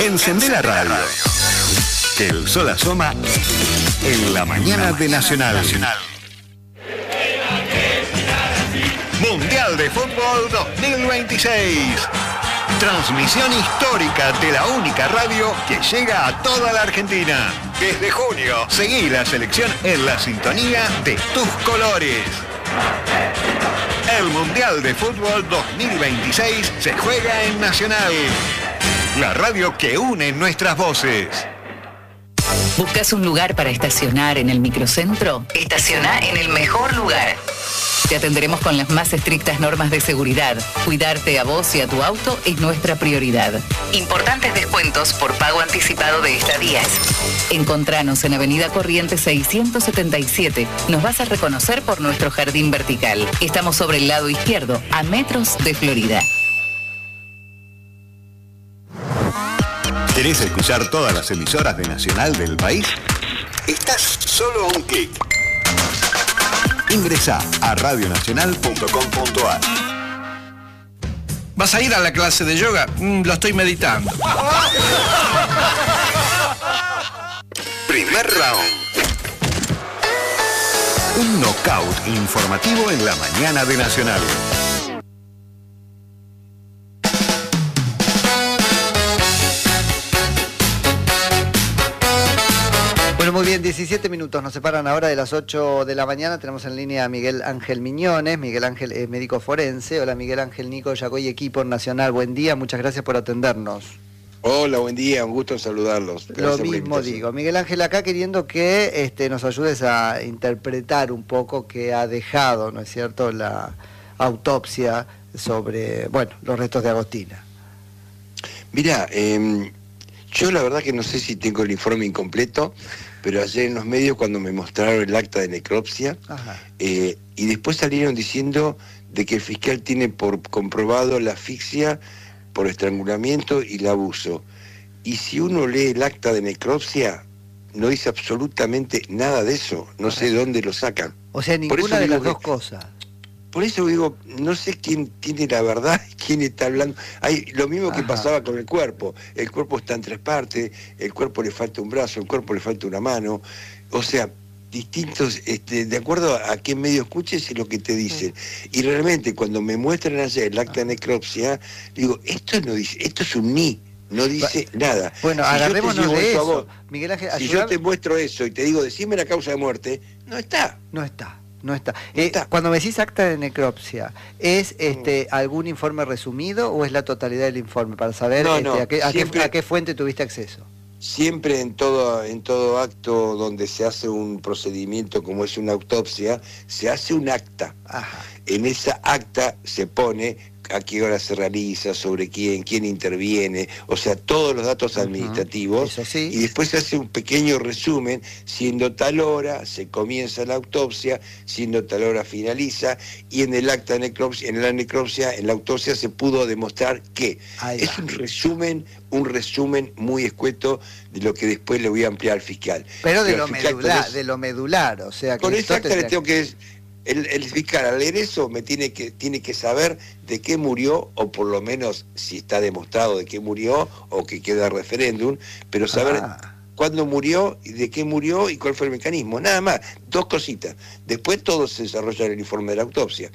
Encendé la radio. Que el sol asoma en la mañana de Nacional. Mundial de Fútbol 2026. Transmisión histórica de la única radio que llega a toda la Argentina. Desde junio, seguí la selección en la sintonía de tus colores. El Mundial de Fútbol 2026 se juega en Nacional. La radio que une nuestras voces. ¿Buscas un lugar para estacionar en el microcentro? Estaciona en el mejor lugar. Te atenderemos con las más estrictas normas de seguridad. Cuidarte a vos y a tu auto es nuestra prioridad. Importantes descuentos por pago anticipado de estadías. Encontranos en Avenida Corrientes 677. Nos vas a reconocer por nuestro jardín vertical. Estamos sobre el lado izquierdo, a metros de Florida. ¿Querés escuchar todas las emisoras de Nacional del país? Estás solo a un clic. Ingresá a radionacional.com.ar. ¿Vas a ir a la clase de yoga? Lo estoy meditando. Primer round. Un knockout informativo en la mañana de Nacional. Bueno, muy bien, 17 minutos nos separan ahora de las 8 de la mañana. Tenemos en línea a Miguel Ángel Miñones. Miguel Ángel es médico forense. Hola, Miguel Ángel, Nico Yacoy, equipo Nacional. Buen día, muchas gracias por atendernos. Hola, buen día, un gusto saludarlos. Lo mismo digo. Miguel Ángel, acá queriendo que nos ayudes a interpretar un poco qué ha dejado, ¿no es cierto?, la autopsia sobre, bueno, los restos de Agostina. Mirá, yo la verdad que no sé si tengo el informe incompleto, pero ayer en los medios cuando me mostraron el acta de necropsia, y después salieron diciendo de que el fiscal tiene por comprobado la asfixia por estrangulamiento y el abuso. Y si uno lee el acta de necropsia, no dice absolutamente nada de eso, no sé de dónde lo sacan. O sea, ninguna de las dos cosas. Por eso digo, no sé quién tiene la verdad, quién está hablando. Hay lo mismo que pasaba con el cuerpo está en tres partes, el cuerpo le falta un brazo, el cuerpo le falta una mano, o sea, distintos, de acuerdo a qué medio escuches y lo que te dicen. Y realmente cuando me muestran ayer el acta de necropsia, digo, esto no dice, esto es un ni. No dice nada. Bueno, si agarrémonos de eso. Vos, Miguel Ángel, si yo te muestro eso y te digo, decime la causa de muerte, no está. No está. Cuando me decís acta de necropsia, ¿es algún informe resumido o es la totalidad del informe? Para saber a qué fuente tuviste acceso. Siempre en todo acto donde se hace un procedimiento como es una autopsia, se hace un acta. Ajá. En esa acta se pone a qué hora se realiza, sobre quién interviene, o sea, todos los datos administrativos, eso sí. Y después se hace un pequeño resumen, siendo tal hora se comienza la autopsia, siendo tal hora finaliza, y en el acta de necropsia, en la autopsia se pudo demostrar que es un resumen muy escueto de lo que después le voy a ampliar al fiscal. Pero de lo medular, o sea que con esa acta le tengo que... El fiscal al leer eso tiene que saber de qué murió, o por lo menos si está demostrado de qué murió, o que queda referéndum, pero saber cuándo murió, y de qué murió, y cuál fue el mecanismo. Nada más, dos cositas. Después todo se desarrolla en el informe de la autopsia.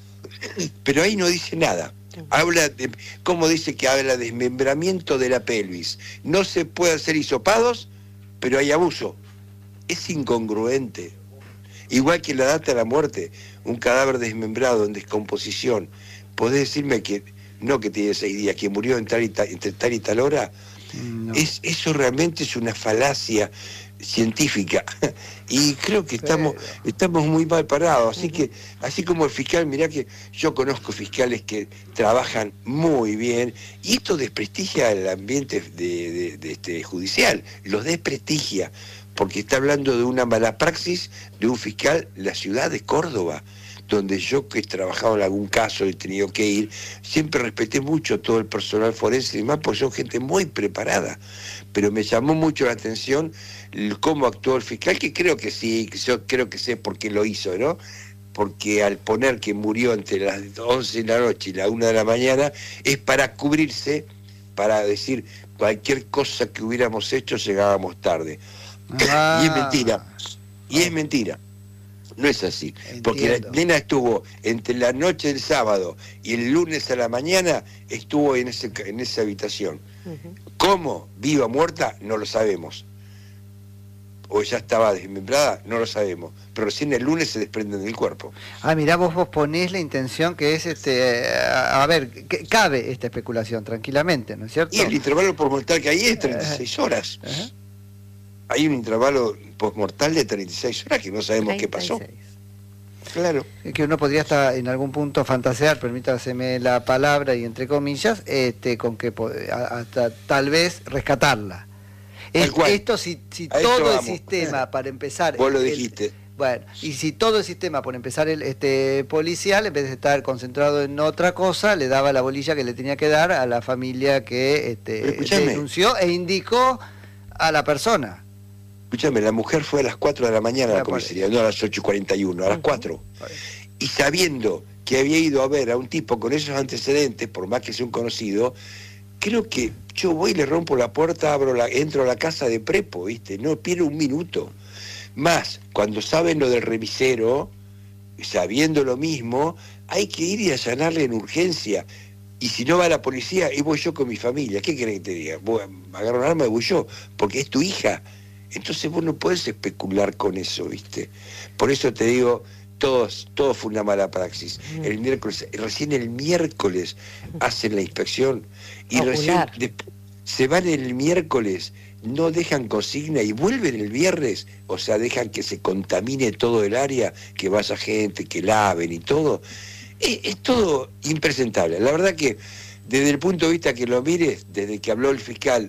Pero ahí no dice nada. Habla de, ¿cómo dice que habla de desmembramiento de la pelvis? No se puede hacer hisopados, pero hay abuso. Es incongruente. Igual que la data de la muerte, un cadáver desmembrado en descomposición. ¿Podés decirme que no que tiene 6 días, que murió entre tal y tal hora? No. Eso realmente es una falacia científica. Y creo que estamos muy mal parados. Así que, así como el fiscal, mirá que yo conozco fiscales que trabajan muy bien, y esto desprestigia el ambiente judicial, los desprestigia. Porque está hablando de una mala praxis de un fiscal de la ciudad de Córdoba, donde yo, que he trabajado en algún caso y he tenido que ir, siempre respeté mucho todo el personal forense y demás, porque son gente muy preparada. Pero me llamó mucho la atención cómo actuó el fiscal, que creo que sí, yo creo que sé por qué lo hizo, ¿no? Porque al poner que murió entre las 11 de la noche y la 1 de la mañana, es para cubrirse para decir cualquier cosa que hubiéramos hecho llegábamos tarde. Y es mentira. Y es mentira. No es así. Entiendo. Porque la nena estuvo entre la noche del sábado y el lunes a la mañana, estuvo en esa habitación. ¿Cómo? ¿Viva o muerta? No lo sabemos. O ya estaba desmembrada, no lo sabemos. Pero recién el lunes se desprenden del cuerpo. Mirá, vos ponés la intención que es, a ver, que cabe esta especulación tranquilamente, ¿no es cierto? Y el intervalo postmortal que hay es 36 horas. Hay un intervalo postmortal de 36 horas que no sabemos 36. Qué pasó. Claro. Que uno podría hasta en algún punto fantasear, permítaseme la palabra y entre comillas, con que hasta tal vez rescatarla. Esto si todo el sistema, para empezar... Vos lo dijiste. Bueno, y si todo el sistema, por empezar, policial, en vez de estar concentrado en otra cosa, le daba la bolilla que le tenía que dar a la familia que denunció e indicó a la persona. Escúchame, la mujer fue a las 4 de la mañana a la comisaría, no a las 8:41, a las 4. Y sabiendo que había ido a ver a un tipo con esos antecedentes, por más que sea un conocido, creo que yo voy y le rompo la puerta, entro a la casa de prepo, ¿viste? No pierdo un minuto. Más, cuando saben lo del revisero, sabiendo lo mismo, hay que ir y allanarle en urgencia. Y si no va la policía, y voy yo con mi familia. ¿Qué querés que te diga? Voy a agarrar un arma y voy yo, porque es tu hija. Entonces vos no podés especular con eso, ¿viste? Por eso te digo, todo fue una mala praxis. Recién el miércoles hacen la inspección y recién se van el miércoles, no dejan consigna y vuelven el viernes, o sea, dejan que se contamine todo el área, que vaya gente, que laven y todo. Es todo impresentable. La verdad que desde el punto de vista que lo mires, desde que habló el fiscal,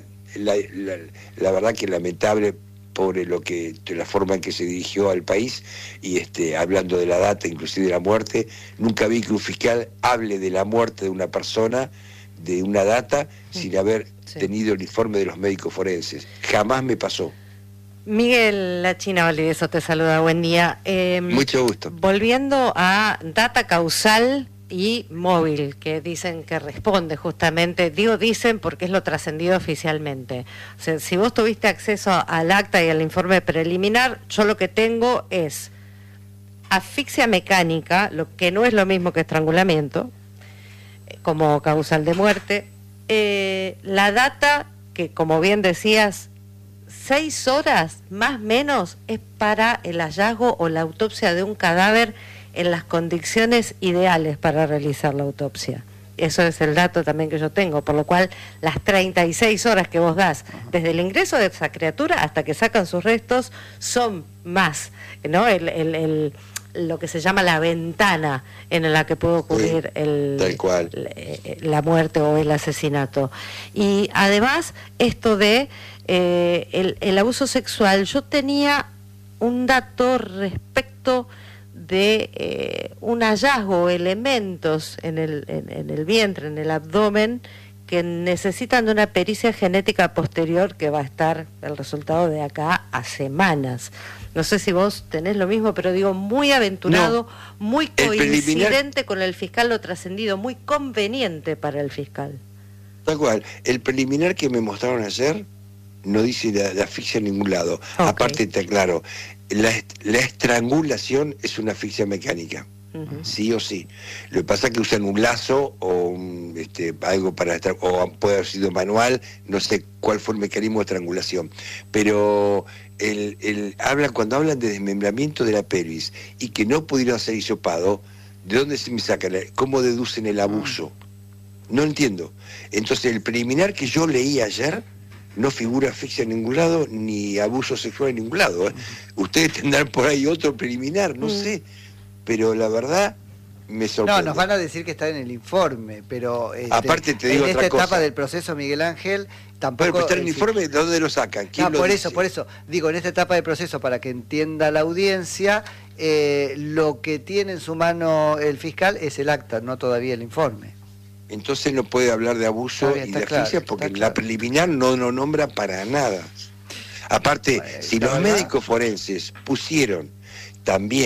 la verdad que lamentable por la forma en que se dirigió al país y hablando de la data, inclusive de la muerte. Nunca vi que un fiscal hable de la muerte de una persona, de una data, sin haber tenido el informe de los médicos forenses. Jamás me pasó. Miguel La China Valdivieso te saluda, buen día. Mucho gusto. Volviendo a data causal y móvil, que dicen que responde justamente, dicen porque es lo trascendido oficialmente. O sea, si vos tuviste acceso al acta y al informe preliminar, yo lo que tengo es asfixia mecánica, lo que no es lo mismo que estrangulamiento, como causal de muerte. La data, que como bien decías, 6 horas más o menos es para el hallazgo o la autopsia de un cadáver en las condiciones ideales para realizar la autopsia. Eso es el dato también que yo tengo, por lo cual las 36 horas que vos das desde el ingreso de esa criatura hasta que sacan sus restos son más, ¿no? Lo que se llama la ventana en la que puede ocurrir la muerte o el asesinato. Y además, esto de el abuso sexual, yo tenía un dato respecto de un hallazgo, elementos en el vientre, en el abdomen, que necesitan de una pericia genética posterior que va a estar el resultado de acá a semanas. No sé si vos tenés lo mismo, pero digo, muy aventurado, muy coincidente con el fiscal lo trascendido, muy conveniente para el fiscal. Tal cual. El preliminar que me mostraron ayer no dice la asfixia en ningún lado. Okay. Aparte, te aclaro, la estrangulación es una asfixia mecánica. Sí o sí. Lo que pasa es que usan un lazo o algo para estar, o puede haber sido manual, no sé cuál fue el mecanismo de estrangulación. Pero cuando hablan de desmembramiento de la pelvis y que no pudieron ser hisopado, ¿de dónde se me sacan? ¿Cómo deducen el abuso? No entiendo. Entonces, el preliminar que yo leí ayer no figura asfixia en ningún lado, ni abuso sexual en ningún lado. Ustedes tendrán por ahí otro preliminar, no sé. Pero la verdad me sorprende. No, nos van a decir que está en el informe, pero aparte te digo en otra esta cosa. Etapa del proceso, Miguel Ángel, tampoco... Pero está en el informe, ¿de dónde lo sacan? ¿Quién lo dice? Por eso, digo, en esta etapa del proceso, para que entienda la audiencia, lo que tiene en su mano el fiscal es el acta, no todavía el informe. Entonces no puede hablar de abuso y de asfixia porque la preliminar no lo nombra para nada. Aparte, si los médicos forenses pusieron también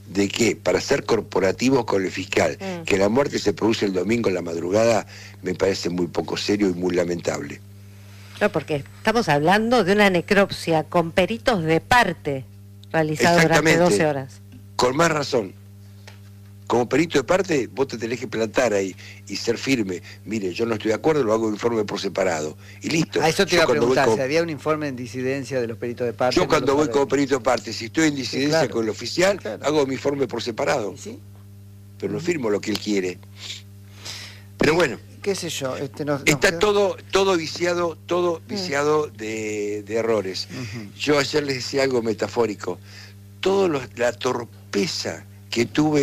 de que para ser corporativos con el fiscal, que la muerte se produce el domingo en la madrugada, me parece muy poco serio y muy lamentable. No, porque estamos hablando de una necropsia con peritos de parte realizada durante 12 horas. Con más razón. Como perito de parte, vos te tenés que plantar ahí y ser firme. Mire, yo no estoy de acuerdo, lo hago informe por separado. Y listo. A eso te iba a preguntar, si había un informe en disidencia de los peritos de parte. Yo cuando voy como perito de parte, si estoy en disidencia con el oficial, hago mi informe por separado. ¿Sí? Pero no firmo lo que él quiere. Pero bueno. ¿Qué sé yo? Está todo viciado, de errores. Yo ayer les decía algo metafórico. La torpeza que tuvo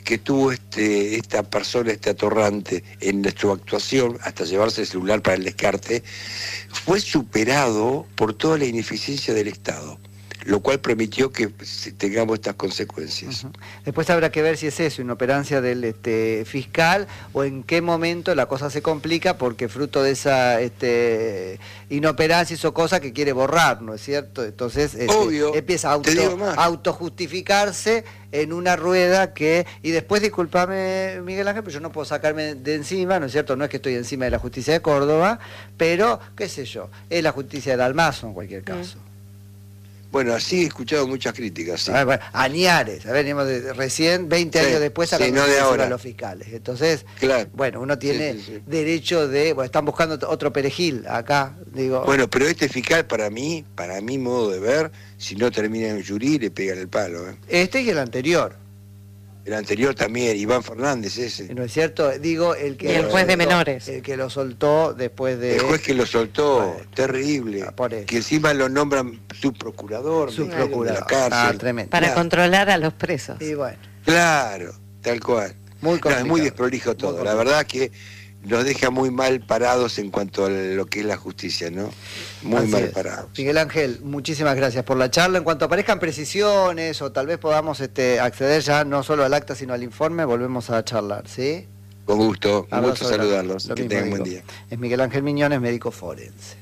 esta persona, este atorrante, en su actuación, hasta llevarse el celular para el descarte, fue superado por toda la ineficiencia del Estado, lo cual permitió que tengamos estas consecuencias. Después habrá que ver si es eso, inoperancia del fiscal, o en qué momento la cosa se complica, porque fruto de esa inoperancia hizo cosas que quiere borrar, ¿no es cierto? Entonces empieza a autojustificarse en una rueda y después, discúlpame Miguel Ángel, pero yo no puedo sacarme de encima, ¿no es cierto? No es que estoy encima de la justicia de Córdoba, pero, qué sé yo, es la justicia de Dalmazo en cualquier caso. Bueno, así he escuchado muchas críticas. Sí. Añares, venimos recién, 20 años después, a los fiscales. Entonces, bueno, uno tiene derecho están buscando otro perejil acá, digo. Bueno, pero este fiscal, para mi modo de ver, si no termina en jurí, le pegan el palo. Este y el anterior. El anterior también, Iván Fernández ese. ¿No es cierto? Digo, y el juez de menores. El que lo soltó después de... El juez que lo soltó, terrible. Que encima lo nombran subprocurador. De la cárcel. Tremendo. Para controlar a los presos. Y bueno. Claro, tal cual. Es muy desprolijo todo. La verdad que nos deja muy mal parados en cuanto a lo que es la justicia, ¿no? Muy mal parados. Miguel Ángel, muchísimas gracias por la charla. En cuanto aparezcan precisiones o tal vez podamos acceder ya no solo al acta sino al informe, volvemos a charlar, ¿sí? Con gusto, un gusto saludarlos. Que tengan buen día. Es Miguel Ángel Miñones, médico forense.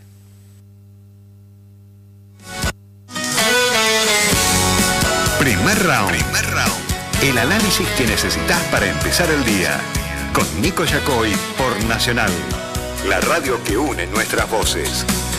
Primer round. El análisis que necesitas para empezar el día. Con Nico Yacoy por Nacional, la radio que une nuestras voces.